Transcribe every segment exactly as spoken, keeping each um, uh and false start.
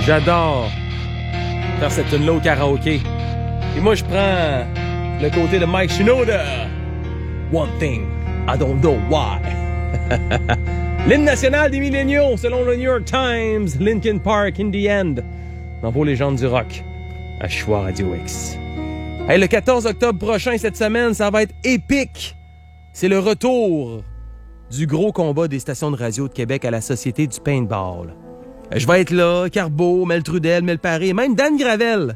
J'adore faire cette tune-là au karaoké. Et moi, je prends le côté de Mike Shinoda. One thing, I don't know why. L'hymne national des milléniaux, selon le New York Times, Linkin Park, In the End, dans vos légendes du rock, à Choix Radio X. Hey, le quatorze octobre prochain, cette semaine, ça va être épique. C'est le retour du gros combat des stations de radio de Québec à la Société du Paintball. Je vais être là, Carbeau, Mel Trudel, Mel Paré, même Dan Gravel.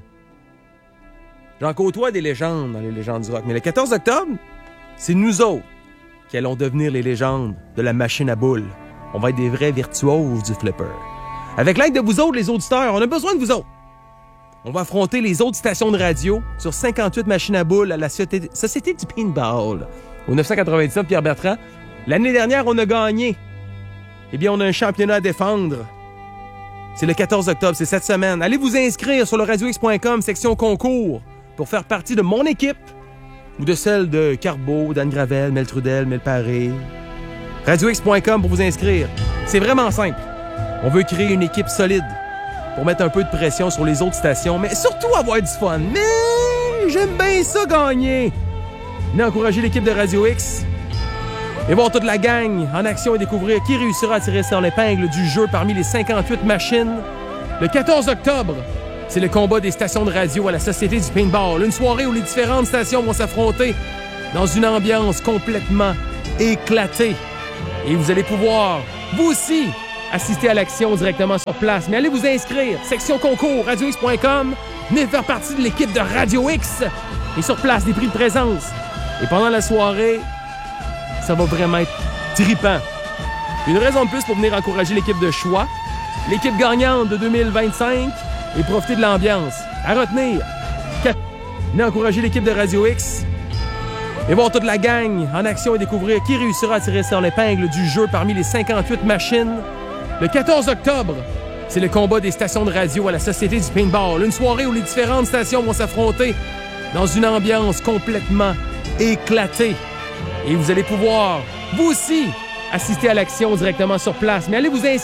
J'en côtoie des légendes dans les légendes du rock. Mais le quatorze octobre, c'est nous autres qui allons devenir les légendes de la machine à boules. On va être des vrais virtuoses du flipper. Avec l'aide de vous autres, les auditeurs, on a besoin de vous autres. On va affronter les autres stations de radio sur cinquante-huit machines à boules à la Société du Paintball. Au neuf cent quatre-vingt-dix-neuf, Pierre Bertrand. L'année dernière, on a gagné. Eh bien, on a un championnat à défendre. C'est le quatorze octobre, c'est cette semaine. Allez vous inscrire sur le radio x point com, section concours, pour faire partie de mon équipe ou de celle de Carbeau, Dan Gravel, Mel Trudel, Mel Paré. radio x point com pour vous inscrire. C'est vraiment simple. On veut créer une équipe solide pour mettre un peu de pression sur les autres stations, mais surtout avoir du fun. Mais j'aime bien ça gagner. Venez encourager l'équipe de Radio X et voir toute la gang en action et découvrir qui réussira à tirer son épingle du jeu parmi les cinquante-huit machines. Le quatorze octobre, c'est le combat des stations de radio à la Société du Paintball. Une soirée où les différentes stations vont s'affronter dans une ambiance complètement éclatée. Et vous allez pouvoir, vous aussi, assister à l'action directement sur place. Mais allez vous inscrire, section concours, radio x point com. Venez faire partie de l'équipe de Radio X. Et sur place, des prix de présence. Et pendant la soirée, ça va vraiment être trippant. Une raison de plus pour venir encourager l'équipe de choix, l'équipe gagnante de deux mille vingt-cinq et profiter de l'ambiance. À retenir, venez encourager l'équipe de Radio X et voir toute la gang en action et découvrir qui réussira à tirer son épingle du jeu parmi les cinquante-huit machines. Le quatorze octobre, c'est le combat des stations de radio à la Société du Paintball. Une soirée où les différentes stations vont s'affronter dans une ambiance complètement éclatée. Et vous allez pouvoir, vous aussi, assister à l'action directement sur place. Mais allez vous inscrire.